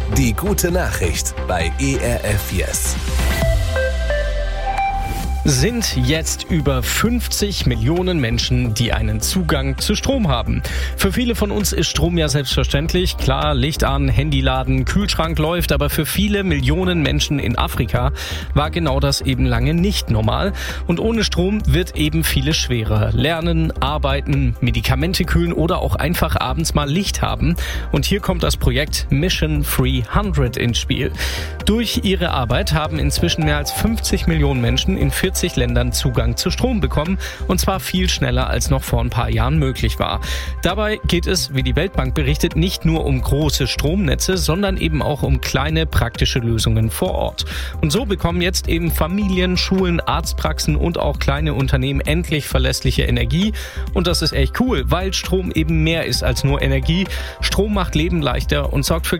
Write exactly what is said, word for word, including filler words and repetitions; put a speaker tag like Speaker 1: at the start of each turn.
Speaker 1: Die gute Nachricht bei E R F Yes.
Speaker 2: Sind jetzt über fünfzig Millionen Menschen, die einen Zugang zu Strom haben. Für viele von uns ist Strom ja selbstverständlich. Klar, Licht an, Handy laden, Kühlschrank läuft, aber für viele Millionen Menschen in Afrika war genau das eben lange nicht normal. Und ohne Strom wird eben vieles schwerer. Lernen, arbeiten, Medikamente kühlen oder auch einfach abends mal Licht haben. Und hier kommt das Projekt Mission Free hundred ins Spiel. Durch ihre Arbeit haben inzwischen mehr als fünfzig Millionen Menschen in vierzig Ländern Zugang zu Strom bekommen, und zwar viel schneller als noch vor ein paar Jahren möglich war. Dabei geht es, wie die Weltbank berichtet, nicht nur um große Stromnetze, sondern eben auch um kleine praktische Lösungen vor Ort. Und so bekommen jetzt eben Familien, Schulen, Arztpraxen und auch kleine Unternehmen endlich verlässliche Energie. Und das ist echt cool, weil Strom eben mehr ist als nur Energie. Strom macht Leben leichter und sorgt für